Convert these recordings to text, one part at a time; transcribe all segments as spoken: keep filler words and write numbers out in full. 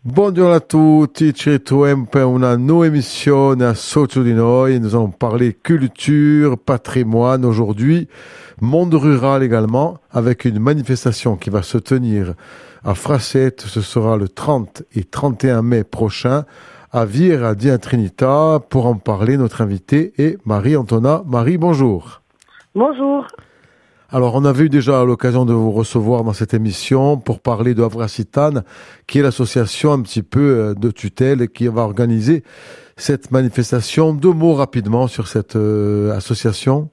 Buongiorno a tutti, ci ritroviamo per una nuova emissione a Socio di Noi. Nous allons parler culture, patrimoine aujourd'hui, monde rural également, avec une manifestation qui va se tenir à Frasset. Ce sera le trente et trente et un mai prochain à Vira di Trinita. Pour en parler, notre invitée est Marie Antona. Marie, bonjour. Bonjour. Alors, on avait eu déjà l'occasion de vous recevoir dans cette émission pour parler de Avrasitane, qui est l'association un petit peu de tutelle et qui va organiser cette manifestation. Deux mots rapidement sur cette euh, association.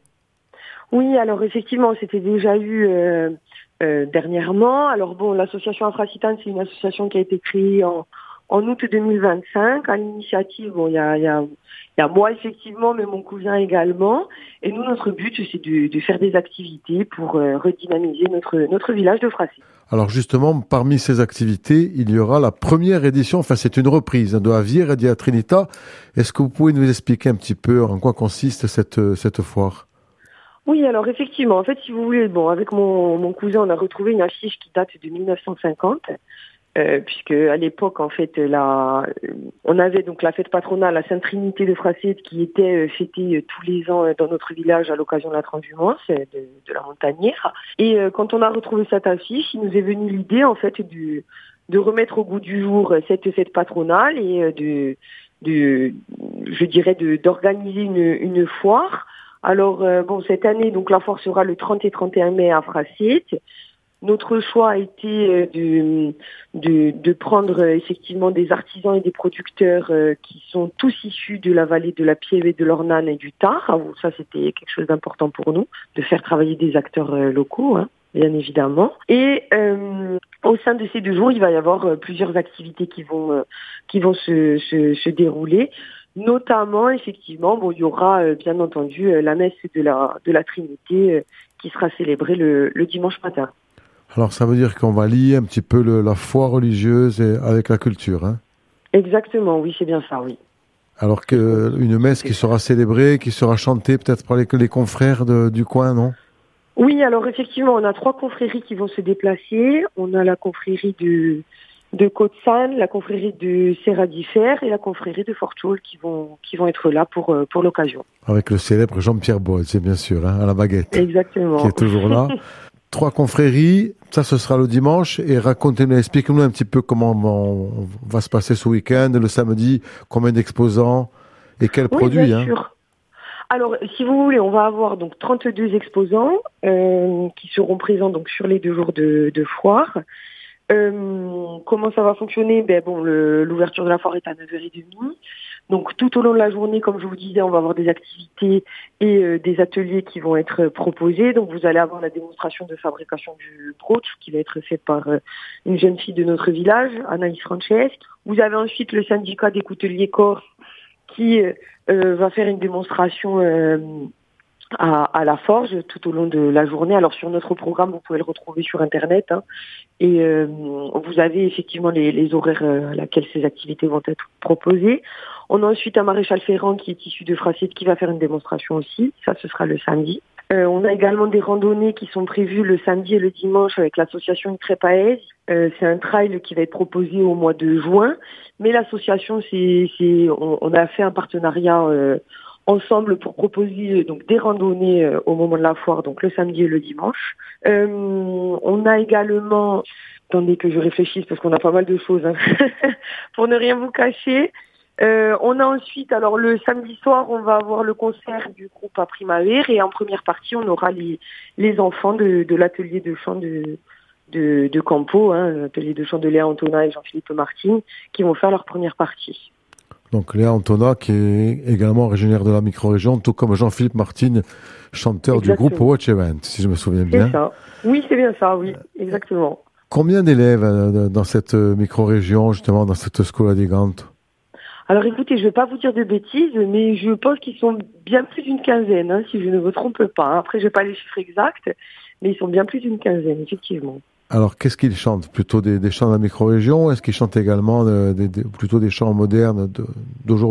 Oui, alors effectivement, c'était déjà eu euh, euh, dernièrement. Alors bon, l'association Avrasitane, c'est une association qui a été créée en, en août deux mille vingt-cinq à l'initiative. Bon, il y a, il y a Il y a moi effectivement, mais mon cousin également. Et nous, notre but, c'est de, de faire des activités pour euh, redynamiser notre, notre village de Frasset. Alors justement, parmi ces activités, il y aura la première édition, enfin c'est une reprise hein, de Vira di Trinita. Est-ce que vous pouvez nous expliquer un petit peu en quoi consiste cette, cette foire ? Oui, alors effectivement, en fait, si vous voulez, bon, avec mon, mon cousin, on a retrouvé une affiche qui date de mille neuf cent cinquante. Euh, puisque à l'époque, en fait, la, on avait donc la fête patronale, la Sainte Trinité de Frasset, qui était euh, fêtée euh, tous les ans euh, dans notre village à l'occasion de la transhumance euh, de, de la montagnère. Et euh, quand on a retrouvé cette affiche, il nous est venu l'idée, en fait, de, de remettre au goût du jour cette fête patronale et euh, de, de, je dirais, de, d'organiser une, une foire. Alors, euh, bon, cette année, donc la foire sera le trente et trente et un mai à Frasset. Notre choix a été de, de, de prendre effectivement des artisans et des producteurs qui sont tous issus de la vallée de la Pieve et de l'Ornane et du Tard. Ça, c'était quelque chose d'important pour nous, de faire travailler des acteurs locaux, hein, bien évidemment. Et euh, au sein de ces deux jours, il va y avoir plusieurs activités qui vont, qui vont se, se, se dérouler. Notamment, effectivement, bon, il y aura bien entendu la messe de la, de la Trinité qui sera célébrée le, le dimanche matin. Alors ça veut dire qu'on va lier un petit peu le, la foi religieuse et, avec la culture, hein ? Exactement, oui, c'est bien ça, oui. Alors qu'une messe qui sera célébrée, qui sera chantée peut-être par les, les confrères de, du coin, non ? Oui, alors effectivement, on a trois confréries qui vont se déplacer. On a la confrérie de, de Côte-Sanne, la confrérie de Serra-di-Fer et la confrérie de Fortchol qui vont, qui vont être là pour, pour l'occasion. Avec le célèbre Jean-Pierre Bois, c'est bien sûr, hein, à la baguette. Exactement. Qui est toujours là. Trois confréries, ça ce sera le dimanche, et racontez-nous, expliquez-nous un petit peu comment on va se passer ce week-end, le samedi, combien d'exposants et quels oui, produits. Bien hein. sûr. Alors, si vous voulez, on va avoir donc trente-deux exposants euh, qui seront présents donc sur les deux jours de, de foire. Euh, comment ça va fonctionner ? Ben bon, le, l'ouverture de la foire est à neuf heures trente. Donc tout au long de la journée, comme je vous disais, on va avoir des activités et euh, des ateliers qui vont être proposés. Donc vous allez avoir la démonstration de fabrication du brooch qui va être faite par euh, une jeune fille de notre village, Anaïs Franceschi. Vous avez ensuite le syndicat des couteliers corse qui euh, va faire une démonstration euh, à, à la forge tout au long de la journée. Alors sur notre programme, vous pouvez le retrouver sur Internet. Hein, et euh, vous avez effectivement les, les horaires à laquelle ces activités vont être proposées. On a ensuite un maréchal Ferrand qui est issu de Frasset qui va faire une démonstration aussi. Ça, ce sera le samedi. Euh, on a également des randonnées qui sont prévues le samedi et le dimanche avec l'association Trépaez. Euh, c'est un trail qui va être proposé au mois de juin. Mais l'association, c'est, c'est, on, on a fait un partenariat euh, ensemble pour proposer donc des randonnées euh, au moment de la foire, donc le samedi et le dimanche. Euh, on a également, attendez que je réfléchisse parce qu'on a pas mal de choses, hein, pour ne rien vous cacher. Euh, on a ensuite, alors le samedi soir, on va avoir le concert du groupe à Primavera et en première partie, on aura les, les enfants de, de l'atelier de chant de, de, de Campo, hein, l'atelier de chant de Léa Antona et Jean-Philippe Martin, qui vont faire leur première partie. Donc Léa Antona, qui est également originaire de la micro-région, tout comme Jean-Philippe Martin, chanteur exactement. Du groupe Watch Event, si je me souviens bien. C'est ça. Oui, c'est bien ça, oui, exactement. Combien d'élèves euh, dans cette micro-région, justement, dans cette Scuola di Canto ? Alors écoutez, je ne vais pas vous dire de bêtises, mais je pense qu'ils sont bien plus d'une quinzaine, hein, si je ne me trompe pas. Après, je n'ai pas les chiffres exacts, mais ils sont bien plus d'une quinzaine, effectivement. Alors, qu'est-ce qu'ils chantent ? Plutôt des, des chants de la micro-région ? Est-ce qu'ils chantent également de, de, de, plutôt des chants modernes de, d'aujourd'hui ?